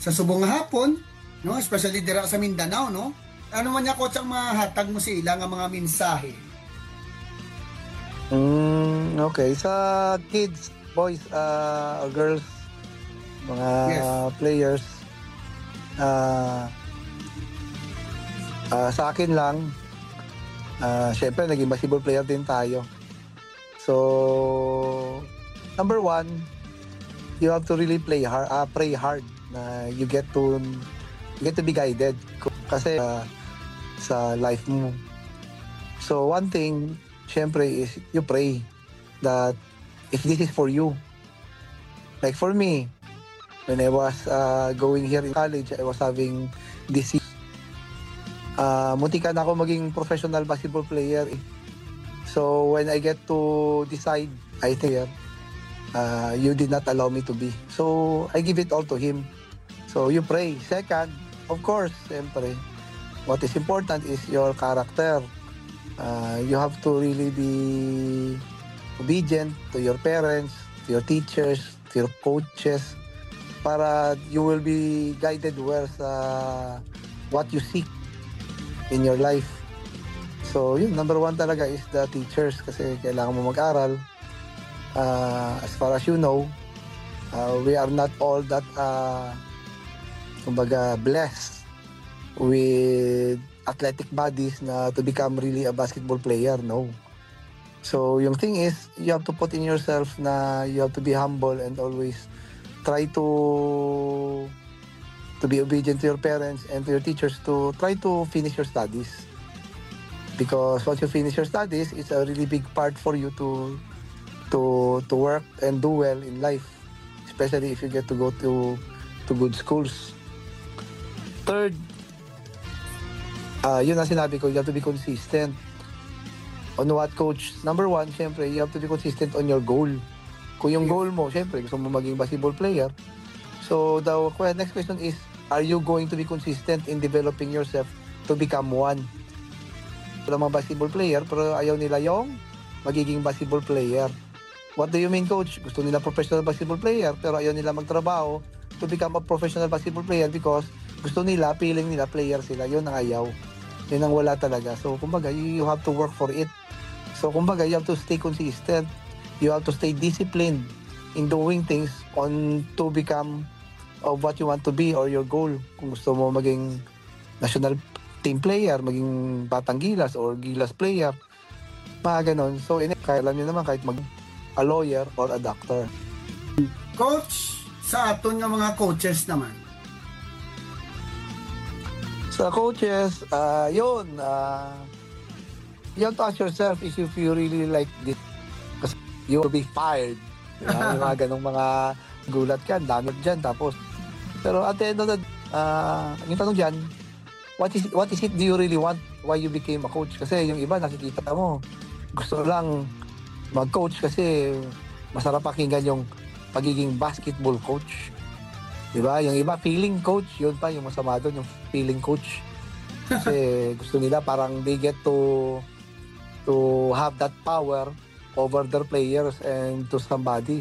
sa subong nga hapon, no, especially dira sa Mindanao, no. Ano man niya coach ang mahatag mo sa ila nga mga mensahe? Okay. Sa kids, boys, or girls, mga Yes. players, sa akin lang, syempre naging basketball player din tayo. So, number one, you have to really pray hard na you get to be guided kasi sa life mo. So, one thing, syempre, is you pray that if this is for you. Like for me, when I was going here in college, I was having this. Muntikan ako maging professional basketball player. So when I get to decide, I think you did not allow me to be. So I give it all to Him. So you pray. Second, of course, siyempre, what is important is your character. You have to really be obedient to your parents, to your teachers, to your coaches, para you will be guided well sa what you seek in your life. So, yun, number one talaga is the teachers kasi kailangan mo mag-aral. As far as you know, we are not all that, kumbaga, blessed with athletic bodies na to become really a basketball player, no. So, yung thing is, you have to put in yourself na you have to be humble and always try to be obedient to your parents and to your teachers to try to finish your studies. Because once you finish your studies, it's a really big part for you to work and do well in life, especially if you get to go to good schools. Third, yun ang sinabi ko, you have to be consistent. On what, coach? Number one, syempre, you have to be consistent on your goal. Kung yung goal mo, syempre, gusto mo maging basketball player. So, the next question is, are you going to be consistent in developing yourself to become one? Wala mga basketball player, pero ayaw nila yung magiging basketball player. What do you mean, coach? Gusto nila professional basketball player, pero ayaw nila magtrabaho to become a professional basketball player because gusto nila, feeling nila, player sila. Yun ang ayaw. Yun ang wala talaga. So, kumbaga, you have to work for it. So, kumbaga, you have to stay consistent. You have to stay disciplined in doing things on to become of what you want to be or your goal. Kung gusto mo maging national team player, maging Batang Gilas or Gilas player, mga ganon. So, kaya alam nyo naman kahit a lawyer or a doctor. Coach, sa aton nga mga coaches naman. Sa coaches, you have to ask yourself if you really like this. Kasi you will be fired. Yung mga ganong mga gulat ka, dami dyan. Tapos, pero at the end of the yung tanong dyan, what is it do you really want? Why you became a coach? Kasi yung iba nakikita mo, gusto lang mag-coach kasi masarap pakinggan yung pagiging basketball coach. Diba? Yung iba, feeling coach, yun pa yung masama doon, yung feeling coach. Kasi gusto nila parang they get to have that power over their players and to somebody.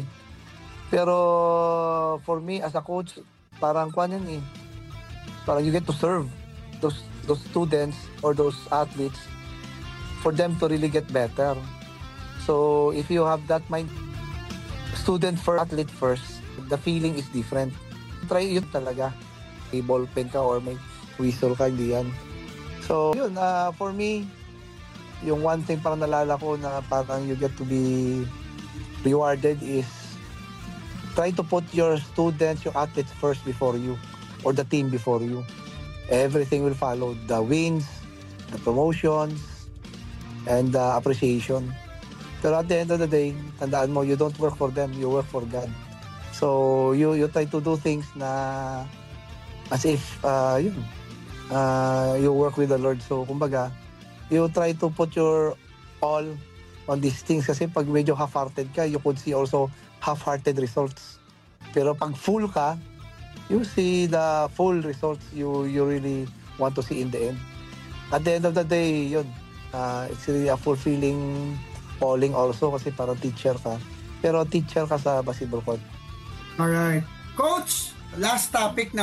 Pero for me as a coach, parang kwan yan eh. Parang you get to serve those students or those athletes for them to really get better. So if you have that mind, student first, athlete first, the feeling is different. Try yun talaga. May ballpen ka or may whistle ka, hindi yan. So yun, for me, yung one thing parang nalala ko na parang you get to be rewarded is try to put your students, your athletes first before you or the team before you. Everything will follow. The wins, the promotions, and the appreciation. Pero at the end of the day, tandaan mo, you don't work for them, you work for God. So you try to do things na as if you work with the Lord. So kumbaga, you try to put your all on these things kasi pag medyo half-hearted ka, you could see also half-hearted results. Pero pag full ka, you see the full results you really want to see in the end. At the end of the day, yun, it's really a fulfilling calling also kasi parang teacher ka. Pero teacher ka sa basketball court. Alright. Coach, last topic na